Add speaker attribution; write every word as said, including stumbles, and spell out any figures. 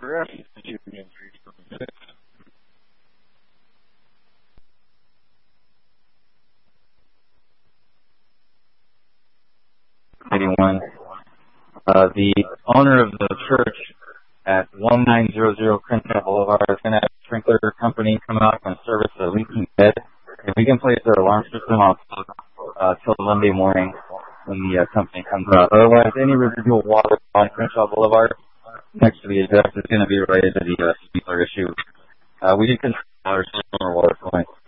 Speaker 1: progress.
Speaker 2: eighty-one. Uh, the owner of the church at one nine zero zero Crenshaw Boulevard is going to have a sprinkler company come out and service a leaking bed. If we can place their alarm system off uh, till Monday morning when the uh, company comes out. Otherwise, any residual water on Crenshaw Boulevard next to the address is going to be related to the uh, sprinkler issue. Uh, we can control our water flowing.